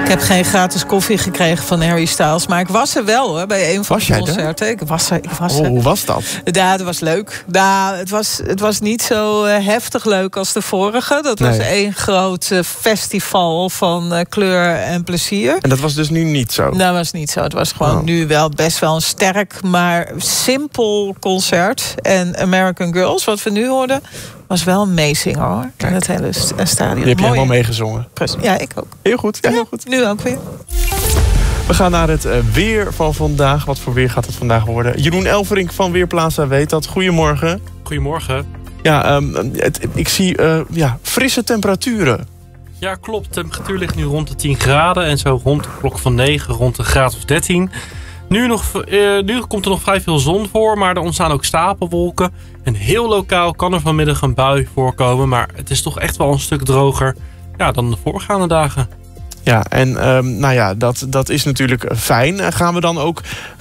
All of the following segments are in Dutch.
Ik heb geen gratis koffie gekregen van Harry Styles, maar ik was er wel hoor, bij een van de concerten. Ik was er. Hoe was dat? Ja, het was leuk. Ja, het was niet zo heftig leuk als de vorige. Dat was één groot festival van kleur en plezier. En dat was dus nu niet zo? Dat was niet zo. Het was gewoon nu wel best wel een sterk, maar simpel concert. En American Girls, wat we nu hoorden, was wel een meezinger hoor. In het hele stadion. Die heb je helemaal meegezongen. Ja, ik ook. Heel goed. Ja, heel goed. Nu ook weer. We gaan naar het weer van vandaag. Wat voor weer gaat het vandaag worden? Jeroen Elverink van Weerplaza weet dat. Goedemorgen. Goedemorgen. Ja, ik zie frisse temperaturen. Ja, klopt. De temperatuur ligt nu rond de 10 graden. En zo rond de klok van 9 rond een graad of 13. Nu komt er nog vrij veel zon voor, maar er ontstaan ook stapelwolken. En heel lokaal kan er vanmiddag een bui voorkomen. Maar het is toch echt wel een stuk droger dan de voorgaande dagen. Ja, en dat is natuurlijk fijn. Gaan we dan ook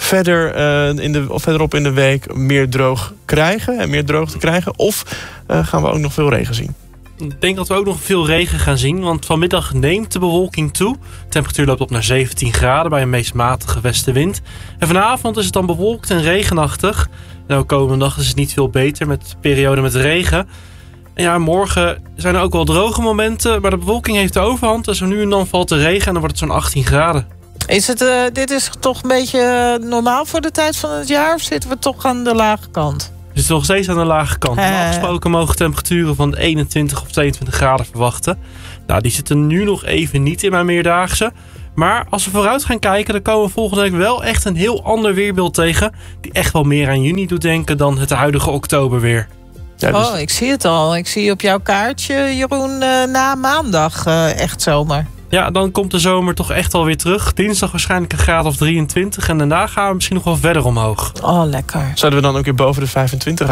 verderop in de week meer droogte krijgen? Of gaan we ook nog veel regen zien? Ik denk dat we ook nog veel regen gaan zien, want vanmiddag neemt de bewolking toe. De temperatuur loopt op naar 17 graden bij een meest matige westenwind. En vanavond is het dan bewolkt en regenachtig. Nou, komende dag is het niet veel beter met perioden met regen. En ja, morgen zijn er ook wel droge momenten, maar de bewolking heeft de overhand. En zo nu en dan valt de regen en dan wordt het zo'n 18 graden. Dit is toch een beetje normaal voor de tijd van het jaar? Of zitten we toch aan de lage kant? Het is nog steeds aan de lage kant. Normaal gesproken mogen temperaturen van 21 of 22 graden verwachten. Nou, die zitten nu nog even niet in mijn meerdaagse. Maar als we vooruit gaan kijken, dan komen we volgende week wel echt een heel ander weerbeeld tegen. Die echt wel meer aan juni doet denken dan het huidige oktoberweer. Ja, dus... ik zie het al. Ik zie op jouw kaartje, Jeroen, na maandag echt zomer. Ja, dan komt de zomer toch echt alweer terug. Dinsdag waarschijnlijk een graad of 23. En daarna gaan we misschien nog wel verder omhoog. Oh, lekker. Zouden we dan ook weer boven de 25